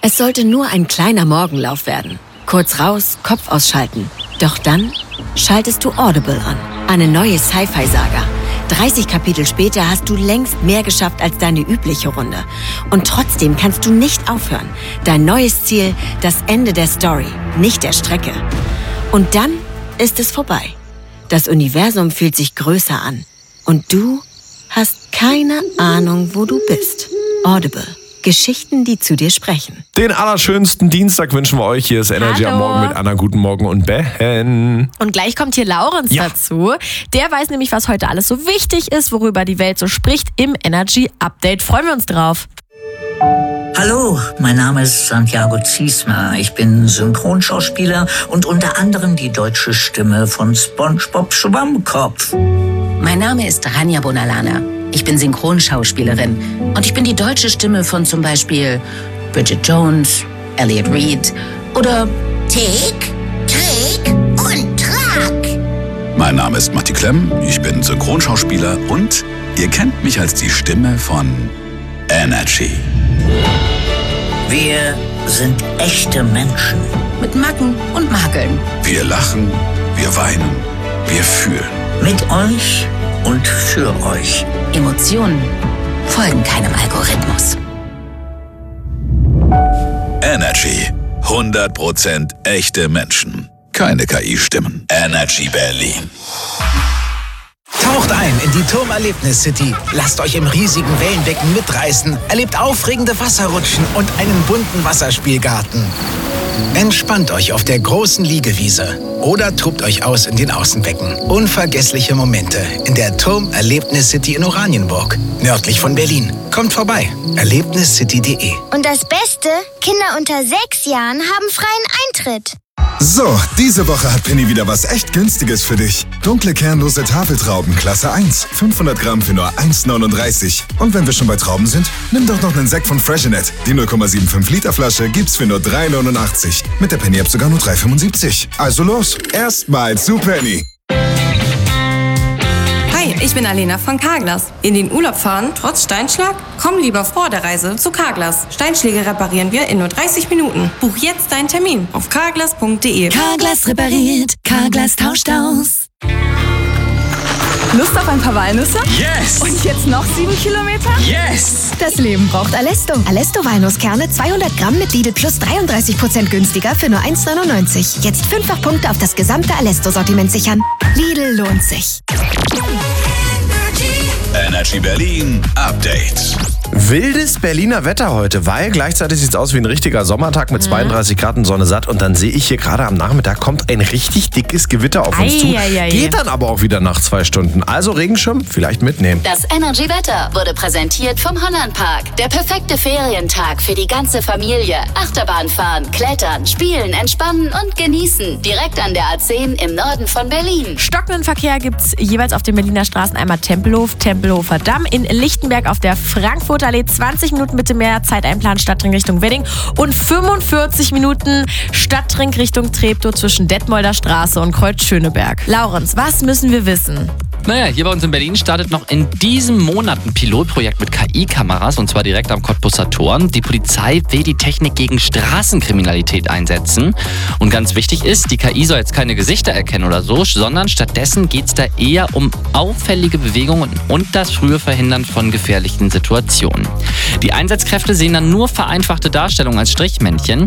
Es sollte nur ein kleiner Morgenlauf werden. Kurz raus, Kopf ausschalten. Doch dann schaltest du Audible an. Eine neue Sci-Fi-Saga. 30 Kapitel später hast du längst mehr geschafft als deine übliche Runde. Und trotzdem kannst du nicht aufhören. Dein neues Ziel, das Ende der Story, nicht der Strecke. Und dann ist es vorbei. Das Universum fühlt sich größer an. Und du hast keine Ahnung, wo du bist. Audible. Geschichten, die zu dir sprechen. Den allerschönsten Dienstag wünschen wir euch. Hier ist Energy am Morgen mit Anna. Guten Morgen und Ben. Und gleich kommt hier Laurens dazu. Der weiß nämlich, was heute alles so wichtig ist, worüber die Welt so spricht im Energy Update. Freuen wir uns drauf. Hallo, mein Name ist Santiago Ziesmer. Ich bin Synchronschauspieler und unter anderem die deutsche Stimme von SpongeBob Schwammkopf. Mein Name ist Rania Bonalana. Ich bin Synchronschauspielerin und ich bin die deutsche Stimme von zum Beispiel Bridget Jones, Elliot Reed oder Tick, Trick und Track. Mein Name ist Matti Klemm, ich bin Synchronschauspieler und ihr kennt mich als die Stimme von Energy. Wir sind echte Menschen. mit Macken und Makeln. Wir lachen, wir weinen, wir fühlen. Mit euch und für euch. Emotionen folgen keinem Algorithmus. Energy. 100% echte Menschen. Keine KI-Stimmen. Energy Berlin. Taucht ein in die Turmerlebnis-City. Lasst euch im riesigen Wellenbecken mitreißen. Erlebt aufregende Wasserrutschen und einen bunten Wasserspielgarten. Entspannt euch auf der großen Liegewiese oder tobt euch aus in den Außenbecken. Unvergessliche Momente in der Turmerlebnis-City in Oranienburg, nördlich von Berlin. Kommt vorbei. erlebniscity.de. Und das Beste, Kinder unter 6 Jahren haben freien Eintritt. So, diese Woche hat Penny wieder was echt Günstiges für dich. Dunkle kernlose Tafeltrauben, Klasse 1. 500 Gramm für nur 1,39. Und wenn wir schon bei Trauben sind, nimm doch noch einen Sekt von Freshenet. Die 0,75 Liter Flasche gibt's für nur 3,89. Mit der Penny-App sogar nur 3,75. Also los, erstmal zu Penny. Hi, ich bin Alena von Carglass. In den Urlaub fahren, trotz Steinschlag? Komm lieber vor der Reise zu Carglass. Steinschläge reparieren wir in nur 30 Minuten. Buch jetzt deinen Termin auf carglass.de. Carglass repariert, Carglass tauscht aus. Lust auf ein paar Walnüsse? Yes! Und jetzt noch 7 Kilometer? Yes! Das Leben braucht Alesto. Alesto Walnusskerne 200 Gramm mit Lidl Plus 33% günstiger für nur 1,99. Jetzt 5-fach Punkte auf das gesamte Alesto-Sortiment sichern. Lidl lohnt sich. Energy Berlin Update. Wildes Berliner Wetter heute, weil gleichzeitig sieht es aus wie ein richtiger Sommertag mit 32 Grad und Sonne satt. Und dann sehe ich hier gerade am Nachmittag kommt ein richtig dickes Gewitter auf uns zu. Geht dann aber auch wieder nach 2 Stunden. Also Regenschirm vielleicht mitnehmen. Das Energy Wetter wurde präsentiert vom Hollandpark. Der perfekte Ferientag für die ganze Familie. Achterbahn fahren, klettern, spielen, entspannen und genießen. Direkt an der A10 im Norden von Berlin. Stockenden Verkehr gibt's jeweils auf den Berliner Straßen einmal Tempelhof, Tempelhofer Damm, in Lichtenberg auf der Frankfurter Allee 20 Minuten bitte mehr Zeit einplanen, Stadtring Richtung Wedding und 45 Minuten Stadtring Richtung Treptow zwischen Detmolder Straße und Kreuz-Schöneberg. Laurens, was müssen wir wissen? Naja, hier bei uns in Berlin startet noch in diesem Monat ein Pilotprojekt mit KI-Kameras und zwar direkt am Cottbusser Tor. Die Polizei will die Technik gegen Straßenkriminalität einsetzen. Und ganz wichtig ist, die KI soll jetzt keine Gesichter erkennen oder so, sondern stattdessen geht es da eher um auffällige Bewegungen und das frühe Verhindern von gefährlichen Situationen. Die Einsatzkräfte sehen dann nur vereinfachte Darstellungen als Strichmännchen.